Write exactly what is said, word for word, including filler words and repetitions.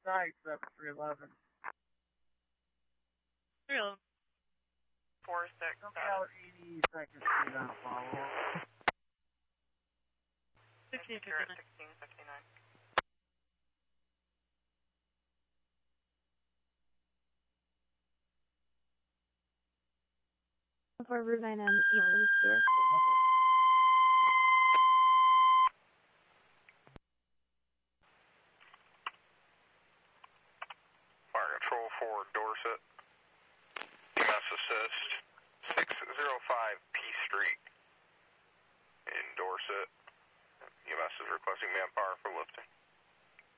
site except three eleven. three eleven. four six Somehow eighty-second Street on follow. sixteen You're at fifty-nine. sixteen fifty-nine. For Route nine M, Eastern Store. Fire Control for Dorset. E M S assist. six oh five P Street in Dorset. E M S is requesting manpower for lifting.